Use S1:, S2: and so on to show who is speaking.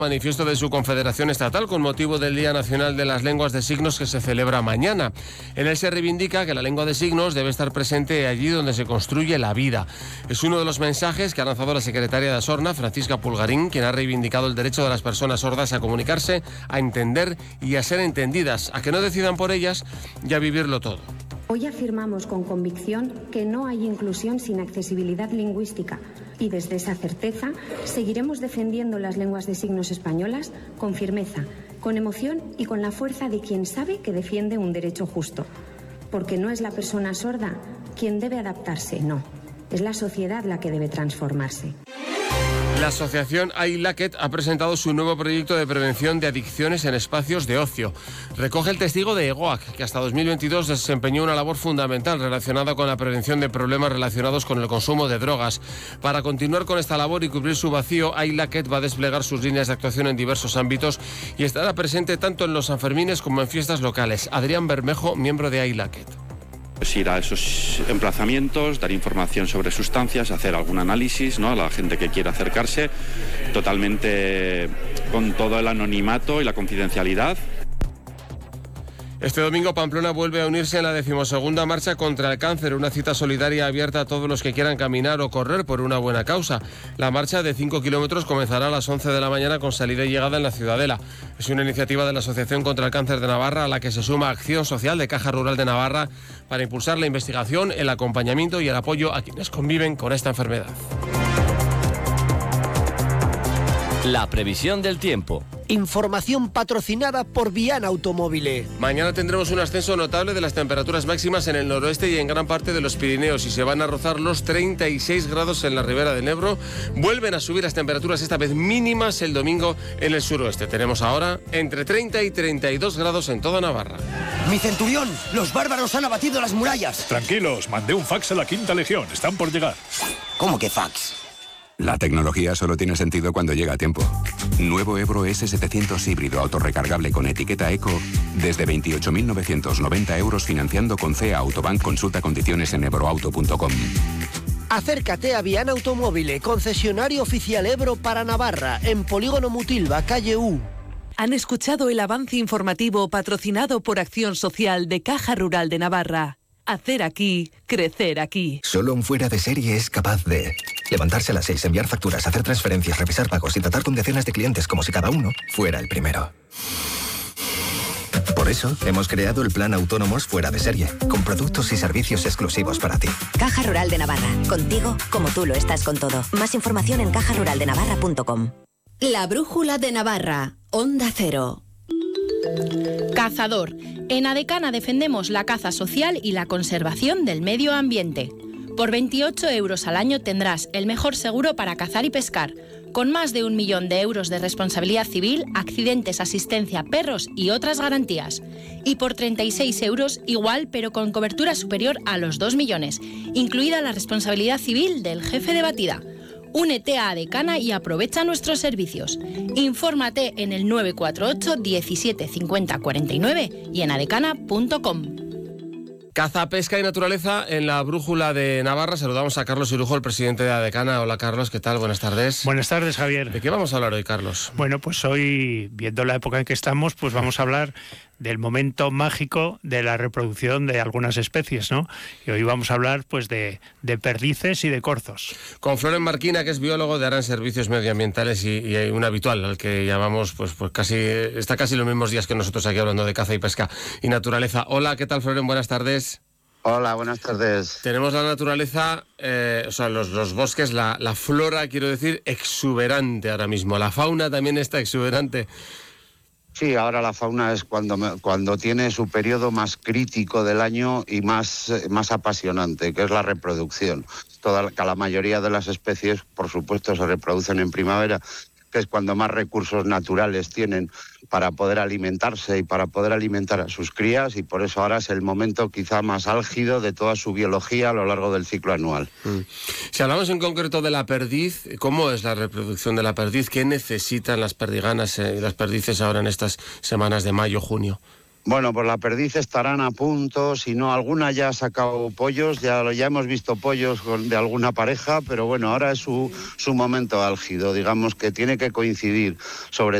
S1: Manifiesto de su confederación estatal con motivo del Día Nacional de las Lenguas de Signos que se celebra mañana. En él se reivindica que la lengua de signos debe estar presente allí donde se construye la vida. Es uno de los mensajes que ha lanzado la secretaria de Asorna, Francisca Pulgarín, quien ha reivindicado el derecho de las personas sordas a comunicarse, a entender y a ser entendidas, a que no decidan por ellas y a vivirlo todo.
S2: Hoy afirmamos con convicción que no hay inclusión sin accesibilidad lingüística y desde esa certeza seguiremos defendiendo las lenguas de signos españolas con firmeza, con emoción y con la fuerza de quien sabe que defiende un derecho justo. Porque no es la persona sorda quien debe adaptarse, no. Es la sociedad la que debe transformarse.
S1: La asociación iLacket ha presentado su nuevo proyecto de prevención de adicciones en espacios de ocio. Recoge el testigo de EGOAC, que hasta 2022 desempeñó una labor fundamental relacionada con la prevención de problemas relacionados con el consumo de drogas. Para continuar con esta labor y cubrir su vacío, iLacket va a desplegar sus líneas de actuación en diversos ámbitos y estará presente tanto en los Sanfermines como en fiestas locales. Adrián Bermejo, miembro de iLacket.
S3: Pues ir a esos emplazamientos, dar información sobre sustancias, hacer algún análisis, ¿no?, a la gente que quiera acercarse, totalmente con todo el anonimato y la confidencialidad.
S1: Este domingo Pamplona vuelve a unirse en la 12ª marcha contra el cáncer, una cita solidaria abierta a todos los que quieran caminar o correr por una buena causa. La marcha de 5 kilómetros comenzará a las 11 de la mañana con salida y llegada en la Ciudadela. Es una iniciativa de la Asociación contra el Cáncer de Navarra a la que se suma Acción Social de Caja Rural de Navarra para impulsar la investigación, el acompañamiento y el apoyo a quienes conviven con esta enfermedad.
S4: La previsión del tiempo.
S5: Información patrocinada por Viana Automóvil.
S1: Mañana tendremos un ascenso notable de las temperaturas máximas en el noroeste y en gran parte de los Pirineos y se van a rozar los 36 grados en la Ribera del Ebro. Vuelven a subir las temperaturas, esta vez mínimas, el domingo en el suroeste. Tenemos ahora entre 30 y 32 grados en toda Navarra.
S5: Mi centurión, los bárbaros han abatido las murallas.
S6: Tranquilos, mandé un fax a la 5ª Legión, están por llegar.
S5: ¿Cómo que fax?
S7: La tecnología solo tiene sentido cuando llega a tiempo. Nuevo Ebro S700 híbrido autorrecargable con etiqueta Eco desde 28.990 euros financiando con CEA Autobank. Consulta condiciones en ebroauto.com.
S5: Acércate a Viana Automóvil, concesionario oficial Ebro para Navarra, en Polígono Mutilva, calle U.
S8: Han escuchado el avance informativo patrocinado por Acción Social de Caja Rural de Navarra. Hacer aquí, crecer aquí.
S9: Solo un fuera de serie es capaz de levantarse a las 6, enviar facturas, hacer transferencias, revisar pagos y tratar con decenas de clientes como si cada uno fuera el primero. Por eso, hemos creado el plan Autónomos Fuera de Serie, con productos y servicios exclusivos para ti.
S10: Caja Rural de Navarra. Contigo como tú lo estás con todo. Más información en cajaruraldenavarra.com.
S11: La Brújula de Navarra. Onda Cero. Cazador. En Adecana defendemos la caza social y la conservación del medio ambiente. Por 28 euros al año tendrás el mejor seguro para cazar y pescar, con más de 1 millón de euros de responsabilidad civil, accidentes, asistencia, perros y otras garantías. Y por 36 euros igual, pero con cobertura superior a los 2 millones, incluida la responsabilidad civil del jefe de batida. Únete a Adecana y aprovecha nuestros servicios. Infórmate en el 948 17 50 49 y en adecana.com.
S1: Caza, pesca y naturaleza en la Brújula de Navarra. Saludamos a Carlos Irujo, el presidente de Adecana. Hola Carlos, ¿qué tal? Buenas tardes.
S12: Buenas tardes, Javier.
S1: ¿De qué vamos a hablar hoy, Carlos?
S12: Bueno, pues hoy, viendo la época en que estamos, pues vamos a hablar del momento mágico de la reproducción de algunas especies, ¿no? Y hoy vamos a hablar pues de perdices y de corzos.
S1: Con Floren Marquina, que es biólogo de Aran Servicios Medioambientales y un habitual, al que llamamos, pues casi está casi los mismos días que nosotros aquí hablando de caza y pesca y naturaleza. Hola, ¿qué tal, Floren? Buenas tardes.
S13: Hola, buenas tardes.
S1: Tenemos la naturaleza, o sea, los bosques, la flora, quiero decir, exuberante ahora mismo. La fauna también está exuberante.
S13: Sí, ahora la fauna es cuando tiene su periodo más crítico del año y más apasionante, que es la reproducción. La mayoría de las especies, por supuesto, se reproducen en primavera, que es cuando más recursos naturales tienen para poder alimentarse y para poder alimentar a sus crías, y por eso ahora es el momento quizá más álgido de toda su biología a lo largo del ciclo anual.
S1: Si hablamos en concreto de la perdiz, ¿cómo es la reproducción de la perdiz? ¿Qué necesitan las perdiganas y las perdices ahora en estas semanas de mayo, junio?
S13: Bueno, pues la perdiz estarán a punto, si no, alguna ya ha sacado pollos, ya hemos visto pollos de alguna pareja, pero bueno, ahora es su momento álgido, digamos que tiene que coincidir sobre